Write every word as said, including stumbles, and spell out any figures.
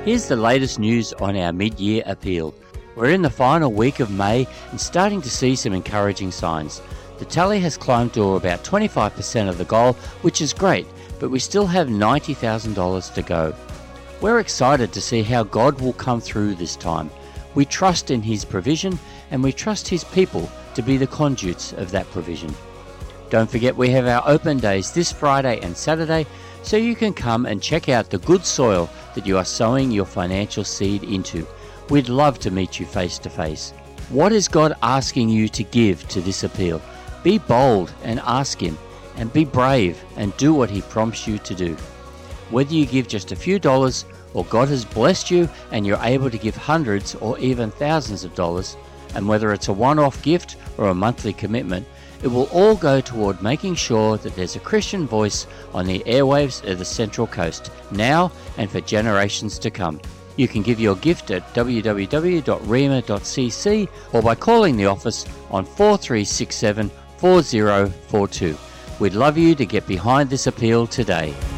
Here's the latest news on our mid-year appeal. We're in the final week of May and starting to see some encouraging signs. The tally has climbed to about twenty-five percent of the goal, which is great, but we still have ninety thousand dollars to go. We're excited to see how God will come through this time. We trust in His provision and we trust His people to be the conduits of that provision. Don't forget we have our open days this Friday and Saturday, so you can come and check out the good soil that you are sowing your financial seed into. We'd love to meet you face to face. What is God asking you to give to this appeal? Be bold and ask Him, and be brave and do what He prompts you to do. Whether you give just a few dollars or God has blessed you and you're able to give hundreds or even thousands of dollars, and whether it's a one-off gift or a monthly commitment, it will all go toward making sure that there's a Christian voice on the airwaves of the Central Coast, now and for generations to come. You can give your gift at w w w dot rhema dot c c or by calling the office on four three six seven, four zero four two. We'd love you to get behind this appeal today.